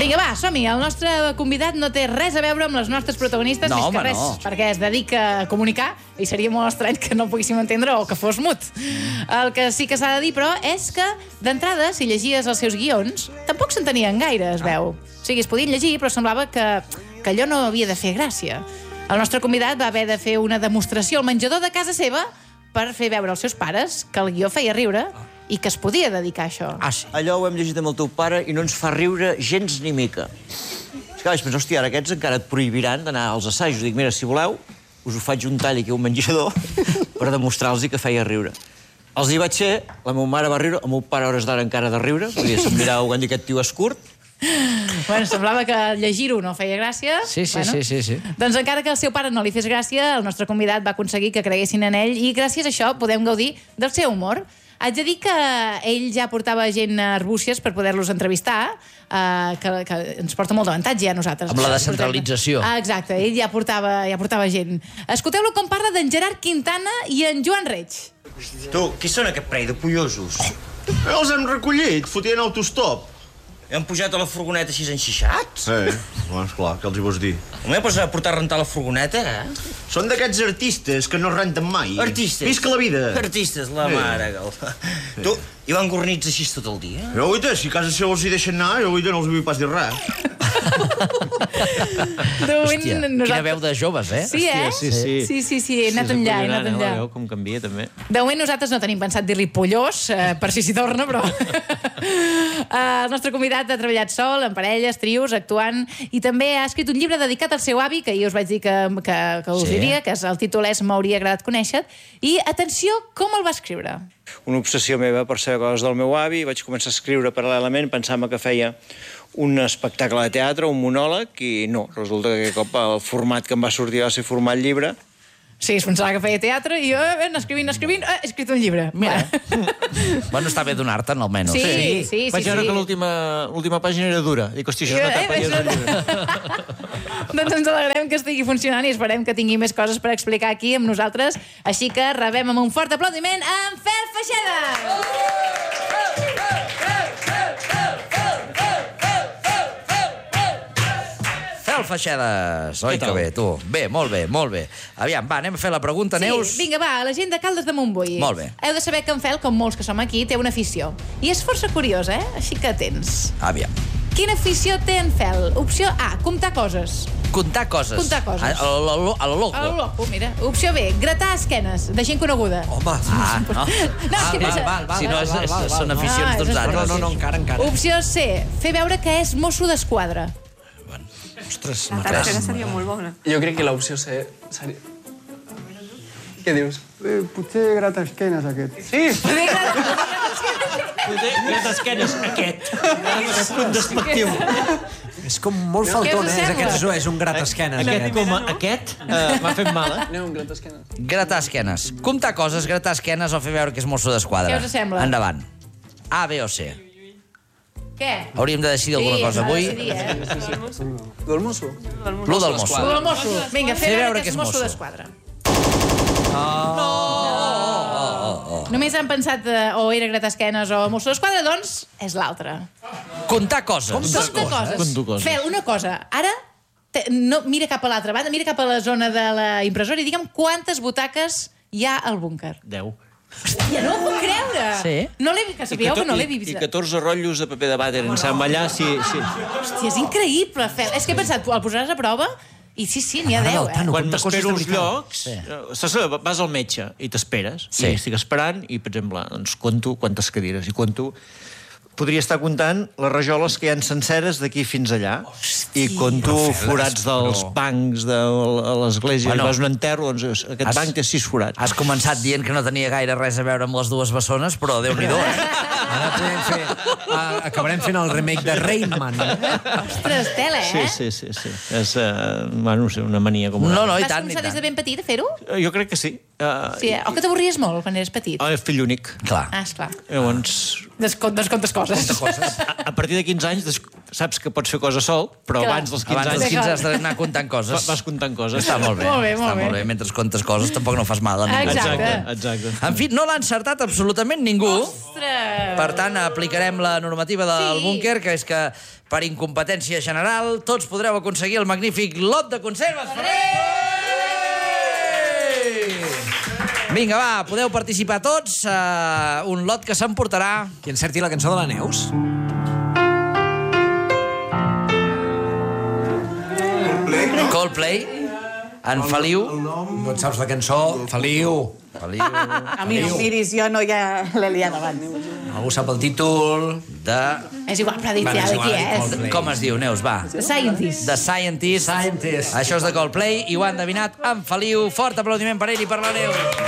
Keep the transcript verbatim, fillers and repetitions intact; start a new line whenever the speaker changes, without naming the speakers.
Vinga, va, som-hi. El nostre convidat no té res a veure amb les nostres protagonistes,
no,
més que
home,
res,
no.
perquè es dedica a comunicar i seria molt estrany que no poguéssim entendre o que fos mut. El que sí que s'ha de dir, però, és que, d'entrada, si llegies els seus guions, tampoc s'entenien gaire, es veu. O sigui, es podien llegir, però semblava que, que allò no havia de fer gràcia. El nostre convidat va haver de fer una demostració al menjador de casa seva per fer veure als seus pares que el guió feia riure i que es podia dedicar a això.
Ah, sí.
Allò ho hem llegit amb el teu pare i no ens fa riure gens ni mica. És que vaig pensar, hòstia, ara aquests encara et prohibiran d'anar als assajos. Dic, mira, si voleu, us ho faig un tall aquí a un menjador per demostrar-los que feia riure. Els hi vaig fer, la meva mare va riure, el meu pare a hores d'ara encara de riure, perquè se'm mirava, quan dic, aquest tio és curt.
Bueno, semblava que llegir-ho no feia gràcia.
Sí, sí,
bueno,
sí, sí, sí.
Doncs encara que el seu pare no li fes gràcia, el nostre convidat va aconseguir que creguessin en ell i gràcies a això podem gaudir del seu humor. Haig de dir que ell ja portava gent a Arbúcies per poder-los entrevistar, eh, que, que ens porta molt d'avantatge a nosaltres.
Amb la descentralització.
Ah, exacte, ell ja portava, ja portava gent. Escolteu-lo com parla d'en Gerard Quintana i en Joan Reig.
Tu, qui són aquest parell de pollosos?
Els hem recollit, fotien autostop.
Hem pujat a la furgoneta així enxixats?
Sí, doncs clar, què els hi vols dir?
Home, pues a portar a rentar la furgoneta, eh?
Són d'aquests artistes que no renten mai.
Artistes.
Visca la vida.
Artistes, la
Sí.
mare. Que... Tu, i van gornits així tot el dia?
Jo, guaita, si a casa seu els hi deixen anar, jo, guaita, no els vull pas dir res.
Hòstia, quina veu de joves, eh?
Sí, eh?
sí, sí.
Sí, sí, sí, he anat enllà, he anat enllà.
Com canvia, també.
De moment nosaltres no tenim pensat dir-li pollós, eh, per si s'hi torna, però... eh, el nostre convidat ha treballat sol, en parelles, trios, actuant, i també ha escrit un llibre dedicat al seu avi, que ahir us vaig dir que, que, que us
Sí.
diria, que és, el títol és M'hauria agradat conèixer, i atenció, com el va escriure?
Una obsessió meva per saber coses del meu avi, vaig començar a escriure paral·lelament, pensava que feia un espectacle de teatre, un monòleg, i no, resulta que aquest cop el format que em va sortir va ser format llibre.
Sí, es pensava que feia teatre, i jo, eh, escrivint, escrivint, eh, he escrit un llibre.
Mira. Bueno, està bé donar-te'n, almenys.
Sí, sí, sí.
Vaig veure
sí.
que l'última l'última pàgina era dura. Dic, hòstia, això és una
Eh,
tapa i és
això-
un llibre.
Doncs ens alegrem que estigui funcionant i esperem que tingui més coses per explicar aquí amb nosaltres. Així que rebem amb un fort aplaudiment a en Fel Feixeda!
Fel Feixedes. Oi, que bé, tu. Bé, molt bé, molt bé. Aviam, va, anem a fer la pregunta, Neus.
Sí, vinga, va, la gent de Caldes de Montbui.
Molt bé.
Heu de saber que en Fel, com molts que som aquí, té una afició. I és força curiós, eh? Així que atents.
Aviam.
Quina afició té en Fel? Opció A, comptar coses.
Contar coses.
Contar coses.
A, a, lo- a, lo- a lo loco.
A lo loco, mira. Opció B, gratar esquenes, de gent coneguda.
Home,
Ah, no?
No, és que
val,
no-
val, val,
Si no, és,
val,
és,
val, val.
són
No,
aficions
és
d'uns
esport.
altres.
no, no, encara, encara.
Opció C, fer veure que és mosso d'esquadra.
Ostres,
La tercera seria molt bona.
Jo crec que l'opció C seria... Què dius?
Eh, potser grata esquenes, aquest.
Sí!
Grat esquenes, aquest. Aquest punt despectiu.
és com molt
Què us
faltón, eh? És,
sembla?
aquest, és un gratasquenes.
Aquest, com a, aquest, eh, m'ha fet mal, eh?
Anem un grat esquenes.
Gratar esquenes. Comptar coses, gratar esquenes o fer veure que és mosso d'esquadra.
Què us sembla?
Endavant. A, B o C.
Què?
Hauríem de decidir alguna cosa
s'ha de
avui.
decidir, eh?
Del mosso?
Lo del mosso.
Lo del mosso. Vinga, fer veure que és mosso
mosso.
d'esquadra. Només han pensat eh, o era gratar esquenes o mosso d'esquadra, doncs és l'altre.
Contar coses.
Compte coses.
Conto coses.
Fel, una cosa. Ara, te, no, mira cap a l'altra banda, mira cap a la zona de la impressora i digue'm quantes butaques hi ha al búnquer.
Deu.
Hòstia, no ho puc creure!
Sí?
No l'he, que sapigueu que no l'he
I,
vist.
I catorze rotllos de paper de vàter ensamballà, sí, sí.
Hòstia, és increïble, Fel. És que he pensat, el posaràs a prova i sí, sí, n'hi ha deu, eh?
Quan
compta coses
m'espero
de
uns
veritat.
llocs,
Sí.
eh, saps, que vas al metge i t'esperes,
Sí.
i estic esperant, i, per exemple, doncs, conto quantes cadires, i conto... Podria estar comptant les rajoles que hi ha senceres d'aquí fins allà. I conto forats dels bancs de l'església.
Bueno.
Bueno, vas a un enterro, doncs aquest
Has-
banc té sis forats.
Has començat dient que no tenia gaire res a veure amb les dues bessones, però Déu-n'hi-do, eh?
Ara podem fer... Uh, acabarem fent el remake de Rain Man.
Ostres, tela,
Sí,
eh?
sí, sí, sí. És, uh, bueno, no sé, una mania com una...
No, no, i
Vas
tant, i
començar des de
tant.
ben petit a fer-ho?
Eh, Jo crec que sí. Uh,
Sí, eh? O que t'avorries molt quan eres petit?
El fill únic.
Clar.
Ah, esclar.
Llavors,
Descon- Descomptes coses.
a, a partir de quinze anys des
saps que pots fer coses sol, però
Clar.
abans dels quinze
Abans dels
anys
quinze has d'anar comptant coses.
vas comptant coses.
Està molt bé.
Molt bé,
està
molt bé.
molt bé. Mentre comptes coses tampoc no fas mal a ningú.
Exacte.
Exacte.
En fi, no l'ha encertat absolutament ningú.
Ostres!
Per tant, aplicarem la normativa del
Sí.
búnquer, que és que per incompetència general tots podreu aconseguir el magnífic lot de conserves. Vinga, va, podeu participar tots. Uh, un lot que s'emportarà...
Qui encerti la cançó de la Neus?
Coldplay. En Feliu.
No et saps la cançó? Feliu.
Feliu.
A mi no em miris, jo no ja l'he liat abans.
Algú sap el títol?
De...
És igual, però dic
Va,
ja
és
de qui
igual,
és.
Coldplay.
Com es diu, Neus? Va.
The Scientist.
The Scientist.
Scientist.
Això és de Coldplay i ho ha endevinat en Feliu. Fort aplaudiment per ell i per la Neus.